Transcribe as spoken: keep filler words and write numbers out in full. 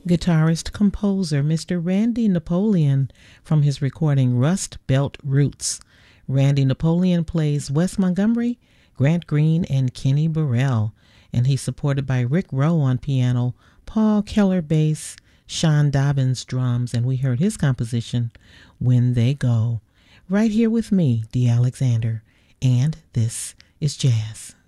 guitarist composer Mister Randy Napoleon from his recording Rust Belt Roots. Randy Napoleon plays Wes Montgomery, Grant Green, and Kenny Burrell, and he's supported by Rick Rowe on piano, Paul Keller bass, Sean Dobbins drums, and we heard his composition, When They Go, right here with me, Dee Alexander, and this is Jazz.